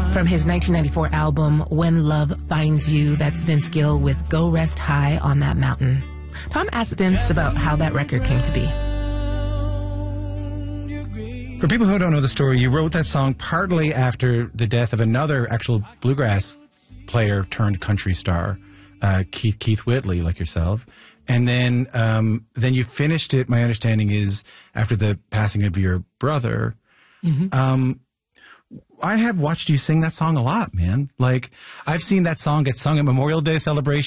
From his 1994 album, When Love Finds You, that's Vince Gill with Go Rest High on That Mountain. Tom asked Vince about how that record came to be. For people who don't know the story, you wrote that song partly after the death of another actual bluegrass player turned country star, Keith Whitley, like yourself. And then you finished it, my understanding is, after the passing of your brother. Mm-hmm. I have watched you sing that song a lot, man. Like, I've seen that song get sung at Memorial Day celebration.